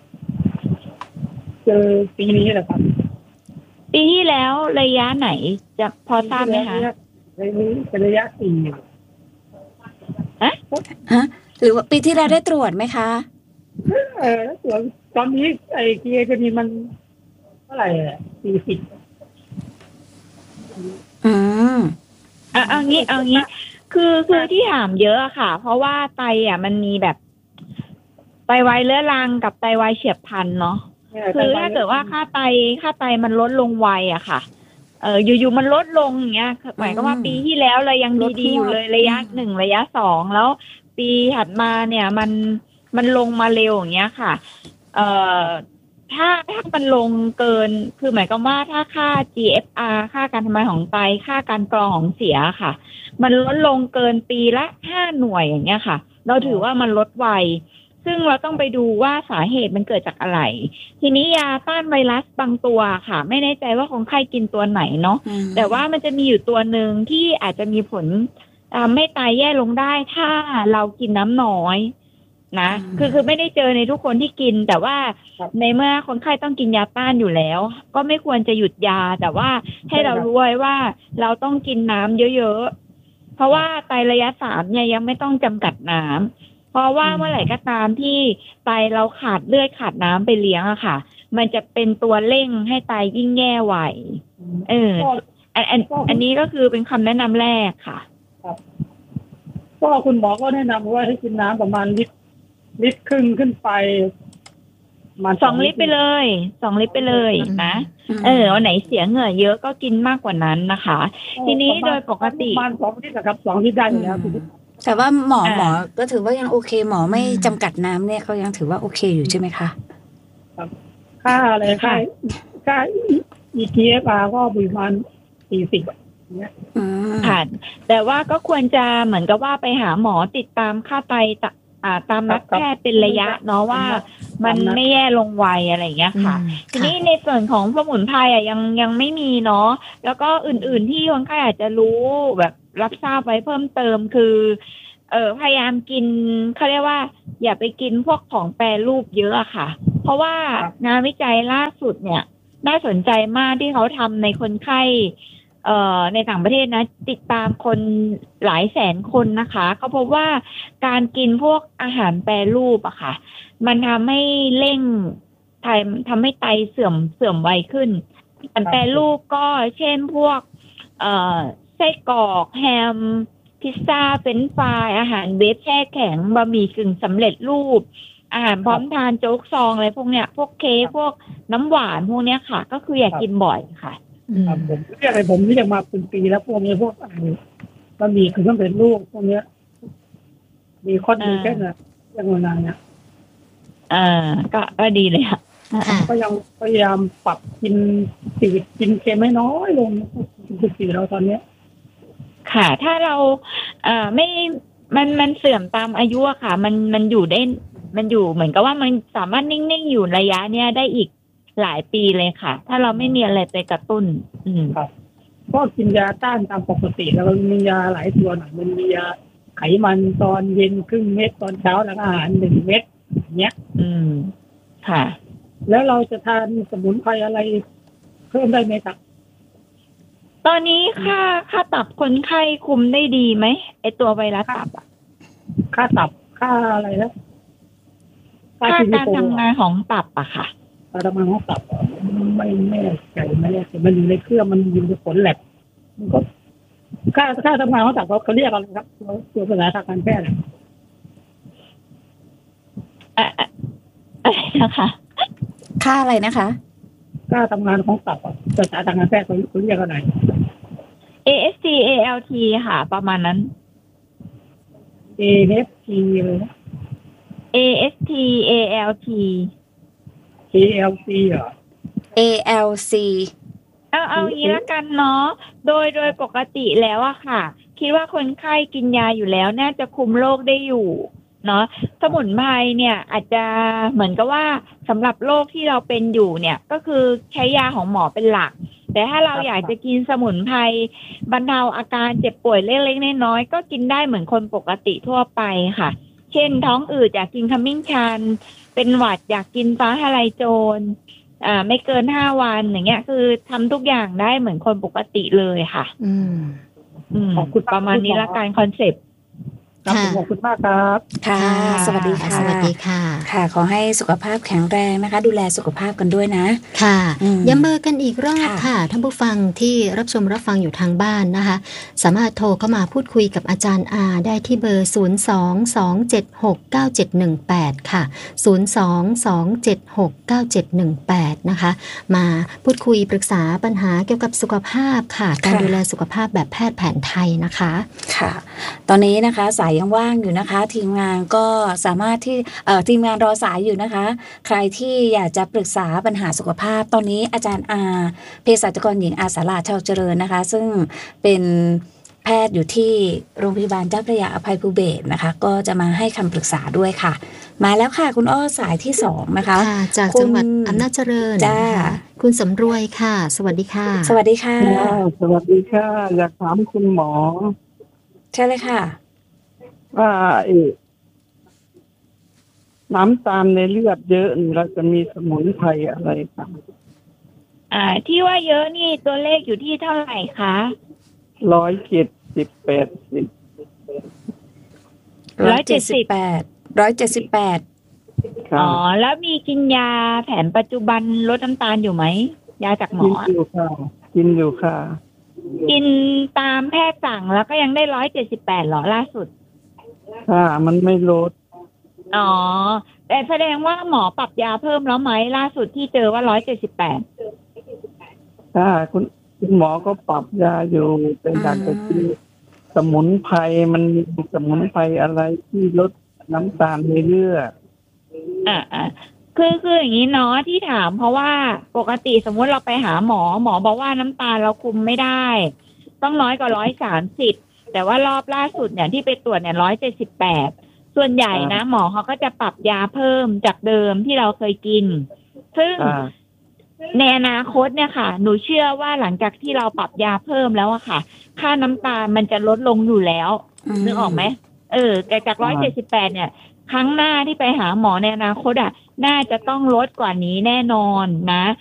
เจอปีนี้แหละครับปีที่แล้วระยะไหนจะพอทราบไหมคะระยะนี้เป็นระยะสี่ฮะฮะหรือว่าปีที่แล้วได้ตรวจไหมคะเออตรวจตอนนี้ไอ้คีเอโทนินมันเท่าไหร่สี่สิบอืมอ่ะเอางี้เอางี้คือคือที่ถามเยอะอะค่ะเพราะว่าไตอ่ะมันมีแบบไตวายเรื้อรังกับไตวายเฉียบพลันเนาะคือถ้าเกิดว่าค่าไตค่าไตมันลดลงไวอะค่ะเอออยู่ๆมันลดลงอย่างเงี้ยหมายก็ว่าปีที่แล้วเรายังดีๆอยู่เลยระยะหนึ่งระยะสองแล้วปีถัดมาเนี่ยมันมันลงมาเร็วอย่างเงี้ยค่ะเอ่อถ้าถ้ามันลงเกินคือหมายความว่าถ้าค่า จี เอฟ อาร์ ค่าการทำงานของไตค่าการกรองของเสียค่ะมันลดลงเกินปีละห้าหน่วยอย่างเงี้ยค่ะเราถือว่ามันลดไวซึ่งเราต้องไปดูว่าสาเหตุมันเกิดจากอะไรทีนี้ยาต้านไวรัสบางตัวค่ะไม่แน่ใจว่าคนไข้กินตัวไหนเนาะแต่ว่ามันจะมีอยู่ตัวหนึ่งที่อาจจะมีผลไม่ตายแย่ลงได้ถ้าเรากินน้ำน้อยนะคือคือไม่ได้เจอในทุกคนที่กินแต่ว่าในเมื่อคนไข้ต้องกินยาต้านอยู่แล้วก็ไม่ควรจะหยุดยาแต่ว่าให้เรารู้ไว้ว่าเราต้องกินน้ำเยอะๆเพราะว่าไตระยะสามเนี่ยยังไม่ต้องจำกัดน้ำเพราะว่าเมื่อไหร่ก็ตามที่ไตเราขาดเลือดขาดน้ำไปเลี้ยงอะค่ะมันจะเป็นตัวเร่งให้ไตยิ่งแย่ไวเอออันอันอันนี้ก็คือเป็นคำแนะนำแรกค่ะก็คุณหมอก็แนะนำว่าให้กินน้ำประมาณลิตรลิตรครึ่งขึ้นไปมาสองลิตรไปเลยสองลิตรไปเลยนะเออวันไหนเสียเหงื่อเยอะก็กินมากกว่านั้นนะคะทีนี้โดยปกติประมาณสองลิตรนะครับสองลิตรได้อยู่แล้วแต่ว่าหมอหมอก็ถือว่ายังโอเคหมอไม่จำกัดน้ำเนี่ยเขายังถือว่าโอเคอยู่ใช่ไหมคะครับค่าอะไรค่าค่า อี ที เอฟ อาร์ ก็ประมาณสี่สิบเนี่ยค่ะแต่ว่าก็ควรจะเหมือนกับว่าไปหาหมอติดตามค่าไตอ่าตามนัดแพทย์เป็นระยะเนาะว่ามันไม่แย่ลงไวอะไรอย่างเงี้ยค่ะทีนี้ในส่วนของสมุนไพรอ่ะยังยังไม่มีเนาะแล้วก็อื่นๆที่คนไข้อาจจะรู้แบบรับทราบไว้เพิ่มเติมคือเออพยายามกินเขาเรียกว่าอย่าไปกินพวกของแปรรูปเยอะอะค่ะเพราะว่างานวิจัยล่าสุดเนี่ยน่าสนใจมากที่เขาทำในคนไข้เอ่อในต่างประเทศนะติดตามคนหลายแสนคนนะคะเขาพบว่าการกินพวกอาหารแปรรูปอะค่ะมันทำให้เร่งทำทำให้ไตเสื่อมเสื่อมไวขึ้นอาหารแปรรูปก็เช่นพวกเอ่อไส้กรอกแฮมพิซซ่าเฟรนช์ฟรายอาหารเวฟแช่แข็งบะหมี่กึ่งสำเร็จรูปอาหารพร้อมทานโจ๊กซองอะไรพวกเนี้ยพวกเค้กพวกน้ำหวานพวกเนี้ยค่ะก็คืออย่ากินบ่อยค่ะครับผมเรียกอะไรผมเรียกมาเป็นปีแล้วพวกนี้พวกอะไรบะหมี่กึ่งสำเร็จรูปพวกเนี้ยมีข้อดีแค่ไหนยังนานเนี่ยอ่าก็ก็ดีเลยค่ะก็ยังพยายามปรับกินสีกินเค็มให้น้อยลงทุกปีเราตอนนี้ค่ะถ้าเราอ่าไม่มันมันเสื่อมตามอายุอะค่ะมันมันอยู่ได้มันอยู่เหมือนกับว่ามันสามารถนิ่งๆอยู่ระยะเนี้ยได้อีกหลายปีเลยค่ะถ้าเราไม่มีอะไรไปกระตุ้นอืมครับก็กินยาต้านตามปกติแล้วมียาหลายตัวหน่อยมันมียาไขมันตอนเย็นครึ่งเม็ดตอนเช้าแล้วอาหารหนึ่งเม็ดเนี้ยอืมค่ะแล้วเราจะทานสมุนไพรอะไรเพิ่มได้ไหมครับตอนนี้ค่าค่าตับคนไข้คุมได้ดีไหมไอตัวไวรัสตับอะค่าตับค่าอะไรนะค่าทีนิการโฟทำงานของตับอะค่ะการทำงานของตับไม่แน่ใจไม่แน่ใจมันอยู่ในเครื่องมันอยู่ในผลแลบมันก็ค่าค่าทำงานของตับเขาเรียกอะไรครับตัวภาษาทางการแพทย์อะอะอะไรนะคะค่าอะไรนะคะค่าทำงานของตับภาษาทางการแพทย์เขาเรียกอะไรเอ เอส ที เอ แอล ที ค่ะ ประมาณนั้นเอ เอฟ ที เลยนะเอ เอส ที เอ แอล ทีเอ แอล ซี เหรอเอ แอล ซีเอาเอางี้ละกันเนาะโดยโดยปกติแล้วอะค่ะ คิดว่าคนไข้กินยาอยู่แล้วน่าจะคุมโรคได้อยู่เนาะสมุนไพรเนี่ยอาจจะเหมือนกับว่าสำหรับโรคที่เราเป็นอยู่เนี่ยก็คือใช้ยาของหมอเป็นหลัก แต่ถ้าเราอยากจะกินสมุนไพรบรรเทาอาการเจ็บป่วยเล็กๆน้อยๆก็กินได้เหมือนคนปกติทั่วไปค่ะ เช่นท้องอืดอยากกินขมิ้นชันเป็นหวัดอยากกินฟ้าทะลายโจรอ่าไม่เกินห้าวันอย่างเงี้ยคือทำทุกอย่างได้เหมือนคนปกติเลยค่ะอืมอืมขอบคุณประมาณนี้ละกันคอนเซปต์ครับค่ะขอบคุณมากครับค่ะ สวัสดีค่ะสวัสดีค่ะค่ะ ขอให้สุขภาพแข็งแรงนะคะ ดูแลสุขภาพกันด้วยนะค่ะอืมย้ำเบอร์กันอีกรอบค่ะค่ะท่านผู้ฟังที่รับชมรับฟังอยู่ทางบ้านนะคะ สามารถโทรเข้ามาพูดคุยกับอาจารย์อาได้ที่เบอร์ ศูนย์ สอง สอง เจ็ด หก เก้า เจ็ด หนึ่ง แปด ค่ะ ศูนย์ สอง สอง เจ็ด หก เก้า เจ็ด หนึ่ง แปด นะคะ มาพูดคุยปรึกษาปัญหาเกี่ยวกับสุขภาพค่ะ การดูแลสุขภาพแบบแพทย์แผนไทยนะคะค่ะ ตอนนี้นะคะสายยังว่างอยู่นะคะ ทีมงานก็สามารถที่เอ่อทีมงานรอสายอยู่นะคะ ใครที่อยากจะปรึกษาปัญหาสุขภาพตอนนี้อาจารย์อาเภสัชกรหญิงอาสาลาชาวเจริญนะคะ ซึ่งเป็นแพทย์อยู่ที่โรงพยาบาลเจ้าพระยาอภัยภูเบศรนะคะ ก็จะมาให้คำปรึกษาด้วยค่ะ มาแล้วค่ะคุณอ้อสายที่สองนะคะค่ะ จากจังหวัดอำนาจเจริญจ้านะคะคุณสำรวยค่ะ สวัสดีค่ะสวัสดีค่ะสวัสดีค่ะ อยากถามคุณหมอใช่เลยค่ะว่าไอ้น้ำตาลในเลือดเยอะนี่เราจะมีสมุนไพรอะไรครับอ่า ที่ว่าเยอะนี่ตัวเลขอยู่ที่เท่าไหร่คะร้อยเจ็ดสิบแปดสิบร้อยเจ็ดสิบแปดร้อยเจ็ดสิบแปดครัอ๋อบแล้วมีกินยาแผนปัจจุบันลดน้ำตาลอยู่ไหมยาจากหมกิอน อะอยู่ค่ะ กินอยู่ค่ะกินตามแพทย์สั่งแล้วก็ยังได้ร้อยเจ็ดสิบแปดหรอล่าสุดค่ะ มันไม่ลดอ๋อ แต่แสดงว่าหมอปรับยาเพิ่มแล้วไหมล่าสุดที่เจอว่าร้อยเจ็ดสิบแปดค่ะคุณคุณหมอก็ปรับยาอยู่แต่อยากจะกินสมุนไพรมันมีสมุนไพรอะไรที่ลดน้ำตาลในเลือดอ่าอ่าคือคืออย่างนี้เนาะที่ถามเพราะว่าปกติสมมุติเราไปหาหมอหมอบอกว่าน้ำตาลเราคุมไม่ได้ ต้องน้อยกว่าร้อยสามสิบแต่ว่ารอบล่าสุดเนี่ยที่ไปตรวจเนี่ยร้อยเจ็ดสิบแปดส่วนใหญ่นะหมอเขาก็จะปรับยาเพิ่มจากเดิมที่เราเคยกิน ซึ่งอ่าในอนาคตเนี่ยค่ะ หนูเชื่อว่าหลังจากที่เราปรับยาเพิ่มแล้วอะค่ะ ค่าน้ำตาลมันจะลดลงอยู่แล้วอืมนึกออกไหมเออแต่จากร้อยเจ็ดสิบแปดเนี่ย ครั้งหน้าที่ไปหาหมอในอนาคตอ่ะ น่าจะต้องลดกว่านี้แน่นอนนะ